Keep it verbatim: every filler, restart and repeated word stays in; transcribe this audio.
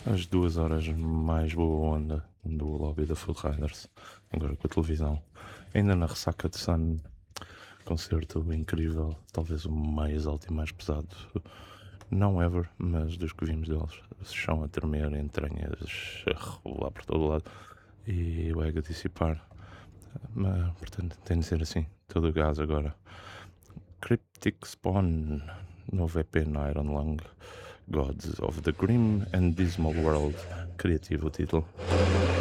as duas horas mais boa onda do lobby da Full Riders, agora com a televisão. Ainda na ressaca de Sun, concerto incrível, talvez o mais alto e mais pesado, não ever, mas dos que vimos deles, chão a tremer, entranhas a rolar por todo lado e o ego a dissipar. Mas, portanto, tem de ser assim, todo o gás agora. Cryptic Spawn, novo E P na Iron Lung, Gods of the Grim and Dismal World, criativo o título.